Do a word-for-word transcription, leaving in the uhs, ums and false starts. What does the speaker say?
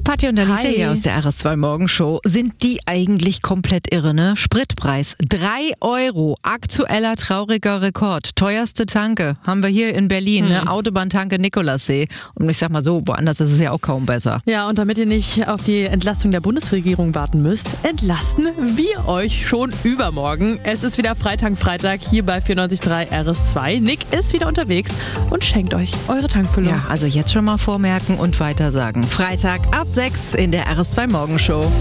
Patti und Alicia Hi. hier aus der R S zwei Morgenshow. Sind die eigentlich komplett irre, ne? Spritpreis drei Euro. Aktueller trauriger Rekord. Teuerste Tanke haben wir hier in Berlin, Hm. ne? Autobahntanke Nikolaussee. Und ich sag mal so, woanders ist es ja auch kaum besser. Ja, und damit ihr nicht auf die Entlastung der Bundesregierung warten müsst, entlasten wir euch schon übermorgen. Es ist wieder Freitag, Freitag hier bei vierundneunzig Komma drei R S zwei. Nick ist wieder unterwegs und schenkt euch eure Tankfüllung. Ja, also jetzt schon mal vormerken und weiter sagen. Freitag ab sechs in der R S zwei Morgenshow.